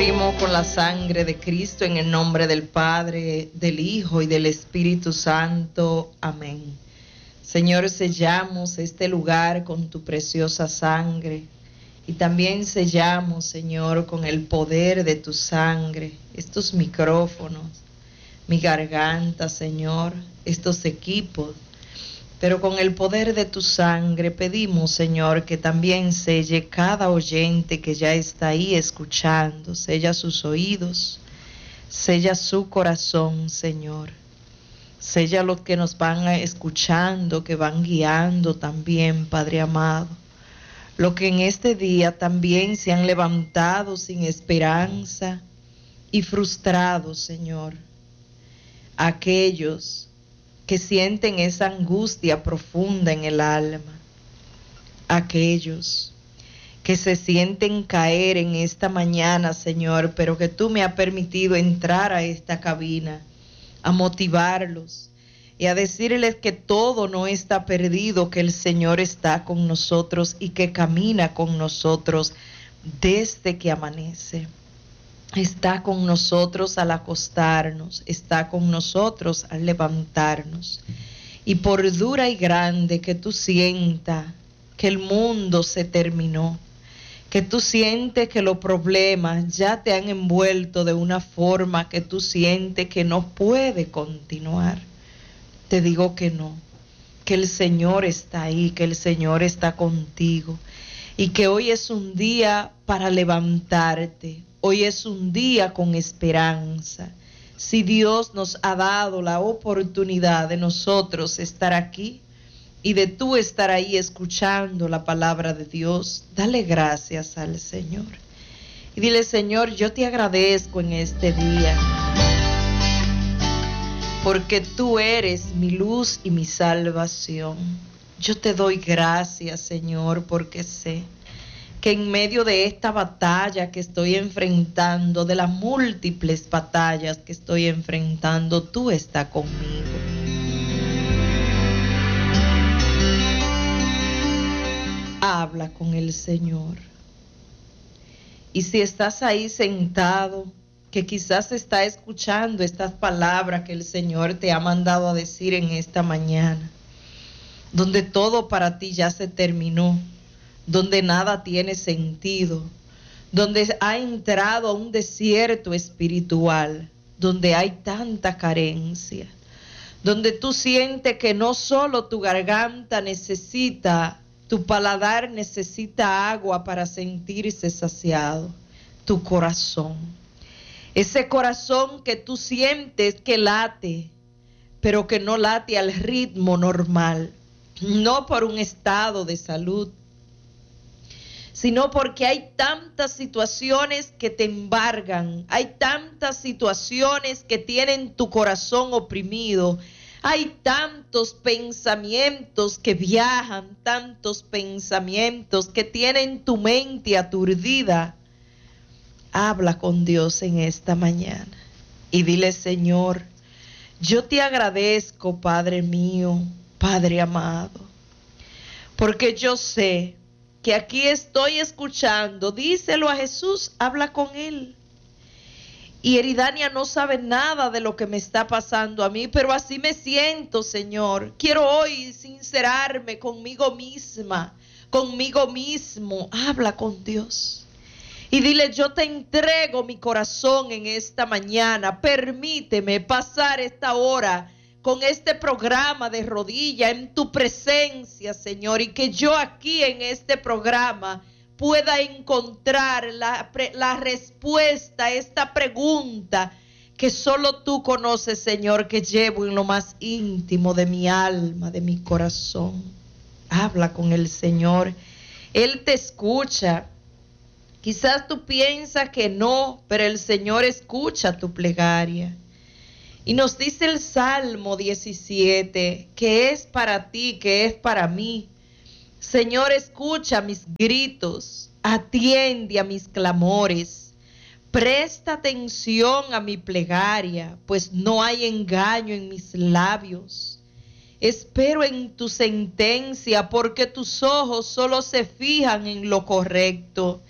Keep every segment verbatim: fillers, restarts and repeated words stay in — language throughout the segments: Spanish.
cubrimos con la sangre de Cristo en el nombre del Padre, del Hijo y del Espíritu Santo. Amén. Señor, sellamos este lugar con tu preciosa sangre y también sellamos, Señor, con el poder de tu sangre, estos micrófonos, mi garganta, Señor, estos equipos. Pero con el poder de tu sangre pedimos, Señor, que también selle cada oyente que ya está ahí escuchando, sella sus oídos, sella su corazón, Señor. Sella los que nos van escuchando, que van guiando también, Padre amado. Los que en este día también se han levantado sin esperanza y frustrados, Señor. Aquellos que sienten esa angustia profunda en el alma, aquellos que se sienten caer en esta mañana, Señor, pero que tú me has permitido entrar a esta cabina, a motivarlos y a decirles que todo no está perdido, que el Señor está con nosotros y que camina con nosotros desde que amanece. Está con nosotros al acostarnos, está con nosotros al levantarnos. Y por dura y grande que tú sientas que el mundo se terminó, que tú sientes que los problemas ya te han envuelto de una forma que tú sientes que no puede continuar, te digo que no, que el Señor está ahí, que el Señor está contigo y que hoy es un día para levantarte. Hoy es un día con esperanza. Si Dios nos ha dado la oportunidad de nosotros estar aquí y de tú estar ahí escuchando la palabra de Dios, dale gracias al Señor. Y dile, Señor, yo te agradezco en este día, porque tú eres mi luz y mi salvación. Yo te doy gracias, Señor, porque sé que en medio de esta batalla que estoy enfrentando, de las múltiples batallas que estoy enfrentando, tú estás conmigo. Habla con el Señor. Y si estás ahí sentado, que quizás está escuchando estas palabras que el Señor te ha mandado a decir en esta mañana, donde todo para ti ya se terminó, donde nada tiene sentido, donde ha entrado a un desierto espiritual, donde hay tanta carencia, donde tú sientes que no solo tu garganta necesita, tu paladar necesita agua para sentirse saciado, tu corazón, ese corazón que tú sientes que late, pero que no late al ritmo normal, no por un estado de salud, sino porque hay tantas situaciones que te embargan, hay tantas situaciones que tienen tu corazón oprimido, hay tantos pensamientos que viajan, tantos pensamientos que tienen tu mente aturdida. Habla con Dios en esta mañana y dile, Señor, yo te agradezco, Padre mío, Padre amado, porque yo sé que aquí estoy escuchando, díselo a Jesús, habla con él. Y Eridania no sabe nada de lo que me está pasando a mí, pero así me siento, Señor. Quiero hoy sincerarme conmigo misma, conmigo mismo. Habla con Dios. Y dile, yo te entrego mi corazón en esta mañana. Permíteme pasar esta hora con este programa de rodilla en tu presencia, Señor, y que yo aquí en este programa pueda encontrar la, la respuesta a esta pregunta que solo tú conoces, Señor, que llevo en lo más íntimo de mi alma, de mi corazón. Habla con el Señor, Él te escucha. Quizás tú piensas que no, pero el Señor escucha tu plegaria. Y nos dice el Salmo diecisiete, que es para ti, que es para mí. Señor, escucha mis gritos, atiende a mis clamores, presta atención a mi plegaria, pues no hay engaño en mis labios. Espero en tu sentencia, porque tus ojos solo se fijan en lo correcto.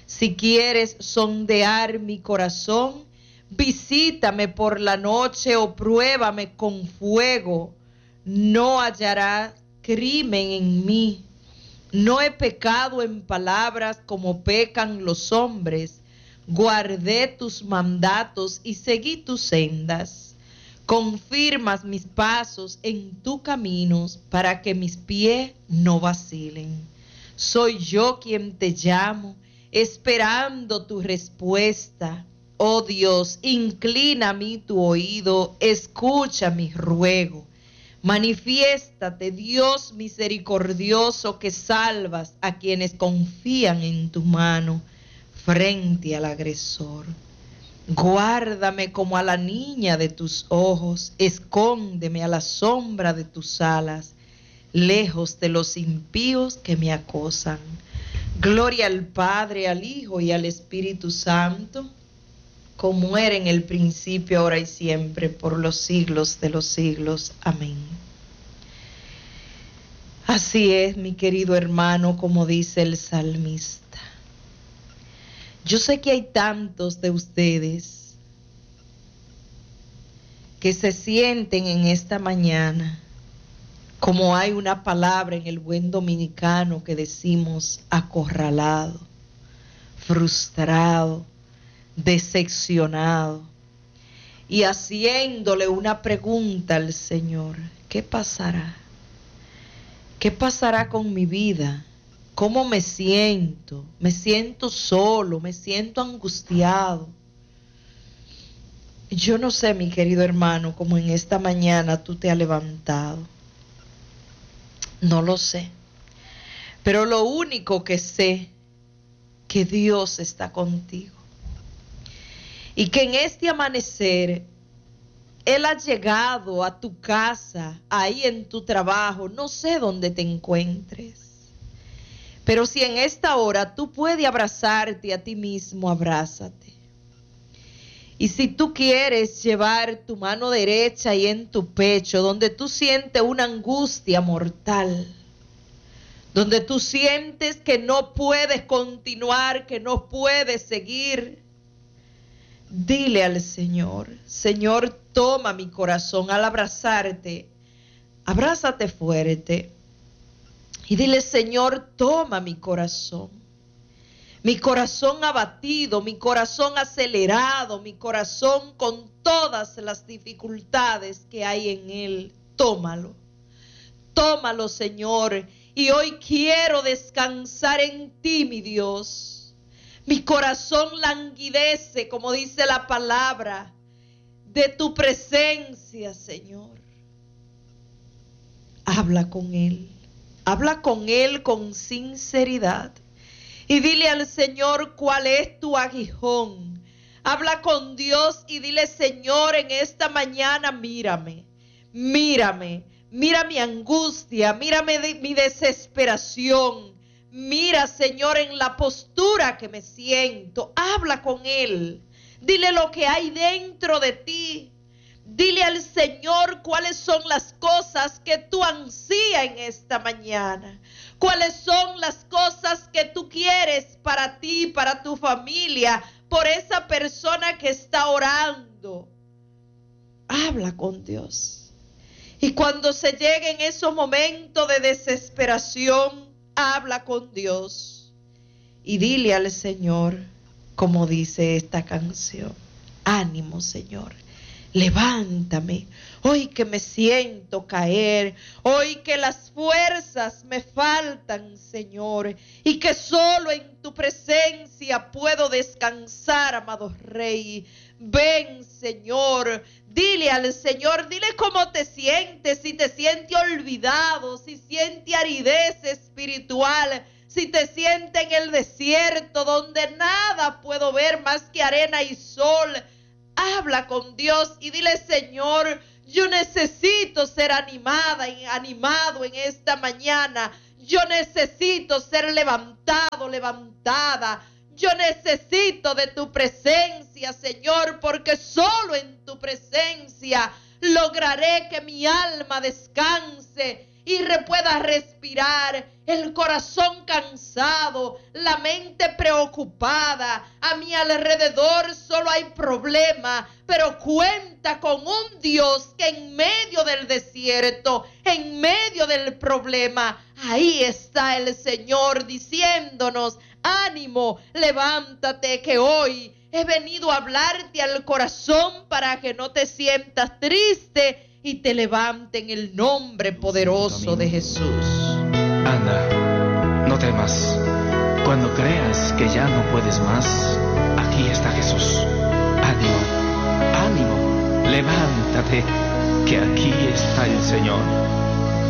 Si quieres sondear mi corazón, visítame por la noche o pruébame con fuego. No hallarás crimen en mí. No he pecado en palabras como pecan los hombres. Guardé tus mandatos y seguí tus sendas. Confirmas mis pasos en tus caminos para que mis pies no vacilen. Soy yo quien te llamo, esperando tu respuesta. Oh Dios, inclina a mí tu oído, escucha mi ruego. Manifiéstate, Dios misericordioso, que salvas a quienes confían en tu mano frente al agresor. Guárdame como a la niña de tus ojos, escóndeme a la sombra de tus alas, lejos de los impíos que me acosan. Gloria al Padre, al Hijo y al Espíritu Santo, como era en el principio, ahora y siempre, por los siglos de los siglos. Amén. Así es, mi querido hermano, como dice el salmista. Yo sé que hay tantos de ustedes que se sienten en esta mañana, como hay una palabra en el buen dominicano que decimos acorralado, frustrado, decepcionado, y haciéndole una pregunta al Señor: ¿qué pasará? ¿Qué pasará con mi vida? ¿Cómo me siento? Me siento solo, me siento angustiado. Yo no sé, mi querido hermano, cómo en esta mañana tú te has levantado. No lo sé. Pero lo único que sé, que Dios está contigo. Y que en este amanecer Él ha llegado a tu casa, ahí en tu trabajo, no sé dónde te encuentres. Pero si en esta hora tú puedes abrazarte a ti mismo, abrázate. Y si tú quieres llevar tu mano derecha ahí en tu pecho, donde tú sientes una angustia mortal, donde tú sientes que no puedes continuar, que no puedes seguir, dile al Señor: Señor, toma mi corazón. Al abrazarte, abrázate fuerte y dile: Señor, toma mi corazón. Mi corazón abatido, mi corazón acelerado, mi corazón con todas las dificultades que hay en él. Tómalo, tómalo, Señor. Y hoy quiero descansar en ti, mi Dios. Mi corazón languidece, como dice la palabra, de tu presencia, Señor. Habla con Él. Habla con Él con sinceridad. Y dile al Señor cuál es tu aguijón. Habla con Dios y dile: Señor, en esta mañana mírame. Mírame. Mira mi angustia. Mírame de, mi desesperación. Mira, Señor, en la postura que me siento. Habla con Él. Dile lo que hay dentro de ti. Dile al Señor cuáles son las cosas que tú ansías en esta mañana. Cuáles son las cosas que tú quieres para ti, para tu familia, por esa persona que está orando. Habla con Dios. Y cuando se lleguen esos momentos de desesperación, habla con Dios. Y dile al Señor, como dice esta canción: ánimo, Señor. Levántame, hoy que me siento caer, hoy que las fuerzas me faltan, Señor, y que solo en tu presencia puedo descansar, amado Rey. Ven, Señor, dile al Señor, dile cómo te sientes, si te sientes olvidado, si sientes aridez espiritual, si te sientes en el desierto donde nada puedo ver más que arena y sol. Habla con Dios y dile: Señor, yo necesito ser animada y animado en esta mañana. Yo necesito ser levantado, levantada. Yo necesito de tu presencia, Señor, porque solo en tu presencia lograré que mi alma descanse y re- pueda respirar, el corazón cansado, la mente preocupada. A mi alrededor solo hay problema, pero cuenta con un Dios que en medio del desierto, en medio del problema, ahí está el Señor diciéndonos: ánimo, levántate, que hoy he venido a hablarte al corazón para que no te sientas triste y te levante en el nombre poderoso de Jesús. Anda, no temas. Cuando creas que ya no puedes más, aquí está Jesús. Ánimo, ánimo, levántate, que aquí está el Señor.